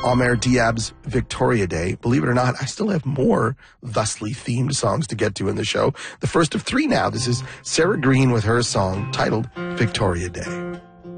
Amer Diab's Victoria Day. Believe it or not, I still have more thusly themed songs to get to in the show. The first of three now. This is Sarah Green with her song titled Victoria Day.